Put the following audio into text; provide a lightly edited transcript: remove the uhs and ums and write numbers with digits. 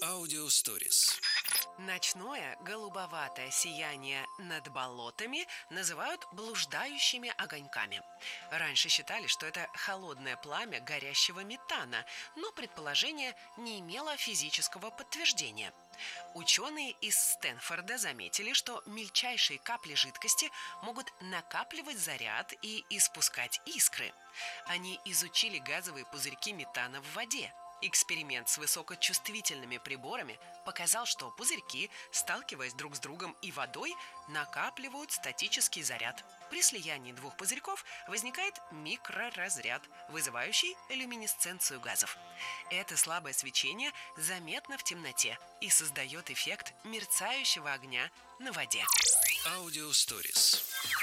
Аудиосторис. Ночное голубоватое сияние над болотами называют блуждающими огоньками. Раньше считали, что это холодное пламя горящего метана, но предположение не имело физического подтверждения. Ученые из Стэнфорда заметили, что мельчайшие капли жидкости могут накапливать заряд и испускать искры. Они изучили газовые пузырьки метана в воде. Эксперимент с высокочувствительными приборами показал, что пузырьки, сталкиваясь друг с другом и водой, накапливают статический заряд. При слиянии двух пузырьков возникает микроразряд, вызывающий люминесценцию газов. Это слабое свечение заметно в темноте и создает эффект мерцающего огня на воде. Аудиосторис.